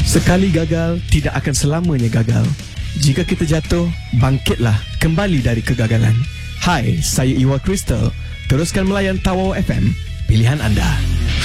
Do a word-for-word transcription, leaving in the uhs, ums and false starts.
Sekali gagal, tidak akan selamanya gagal. Jika kita jatuh, bangkitlah kembali dari kegagalan. Hai, saya Iwa Crystal. Teruskan melayan Tawau F M, pilihan anda.